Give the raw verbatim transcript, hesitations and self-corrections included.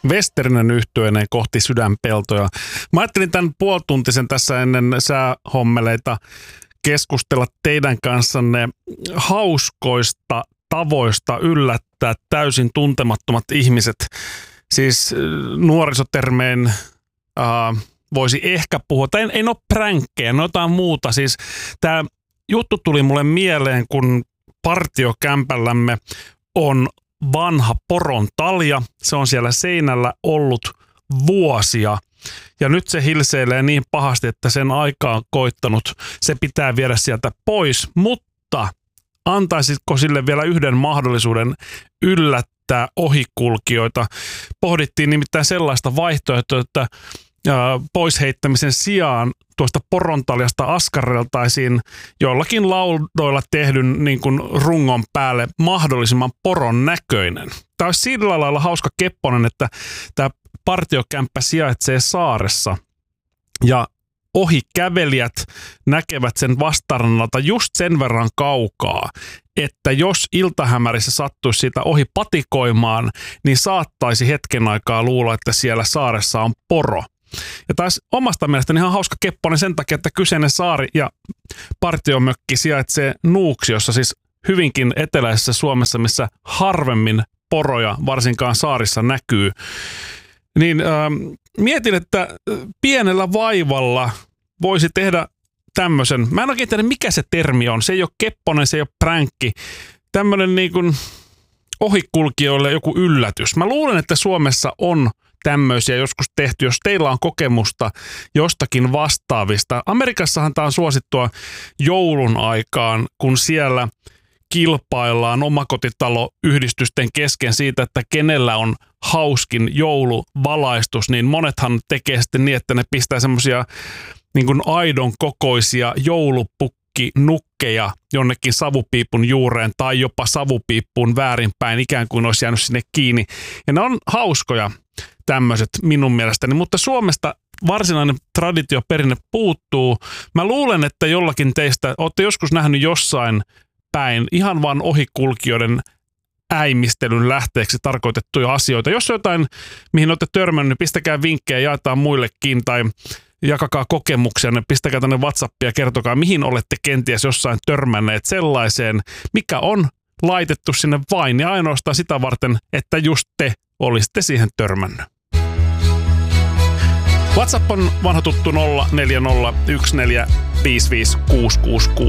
Westerinen yhtyeineen kohti sydänpeltoja. Mä ajattelin tämän puolituntisen tässä ennen säähommeleita keskustella teidän kanssanne hauskoista tavoista yllättää täysin tuntemattomat ihmiset. Siis nuorisotermeen äh, voisi ehkä puhua, tai ei, ei ole pränkkejä, no jotain muuta. Siis tämä juttu tuli mulle mieleen, kun partiokämpällämme on vanha poron talja. Se on siellä seinällä ollut vuosia. Ja nyt se hilseilee niin pahasti, että sen aika on koittanut. Se pitää viedä sieltä pois, mutta antaisitko sille vielä yhden mahdollisuuden yllättää ohikulkijoita? Pohdittiin nimittäin sellaista vaihtoehtoa, että pois heittämisen sijaan tuosta porontaljasta askarreltaisiin jollakin laudoilla tehdyn niin kuin rungon päälle mahdollisimman poron näköinen. Tämä olisi sillä lailla hauska kepponen, että tämä partiokämppä sijaitsee saaressa ja ohikävelijät näkevät sen vastarannalta just sen verran kaukaa, että jos iltahämärissä sattuisi siitä ohi patikoimaan, niin saattaisi hetken aikaa luulla, että siellä saaressa on poro. Ja taas omasta mielestäni ihan hauska kepponen sen takia, että kyseinen saari ja partiomökki sijaitsee Nuuksiossa, siis hyvinkin eteläisessä Suomessa, missä harvemmin poroja varsinkaan saarissa näkyy. Niin ähm, mietin, että pienellä vaivalla voisi tehdä tämmöisen, mä en oikein tiedä mikä se termi on, se ei ole kepponen, se ei ole pränkki, tämmöinen niin kuin ohikulkijoille joku yllätys. Mä luulen, että Suomessa on tämmöisiä joskus tehty, jos teillä on kokemusta jostakin vastaavista. Amerikassahan tämä on suosittua joulun aikaan, kun siellä kilpaillaan omakotitaloyhdistysten kesken siitä, että kenellä on hauskin jouluvalaistus, niin monethan tekee sitten niin, että ne pistää semmoisia niin kuin aidon kokoisia joulupukkinukkeja jonnekin savupiipun juureen tai jopa savupiippuun väärinpäin, ikään kuin olisi jäänyt sinne kiinni. Ja ne on hauskoja tämmöiset minun mielestäni, mutta Suomesta varsinainen traditioperinne puuttuu. Mä luulen, että jollakin teistä olette joskus nähnyt jossain päin ihan vaan ohikulkijoiden äimistelyn lähteeksi tarkoitettuja asioita. Jos on jotain, mihin olette törmännyt, niin pistäkää vinkkejä, jaetaan muillekin tai jakakaa kokemuksia, niin pistäkää tänne WhatsAppia ja kertokaa, mihin olette kenties jossain törmänneet sellaiseen, mikä on laitettu sinne vain ja ainoastaan sitä varten, että just te olisitte siihen törmännyt. WhatsApp on vanha tuttu nolla neljä nolla yksi neljä viisi viisi kuusi kuusi kuusi.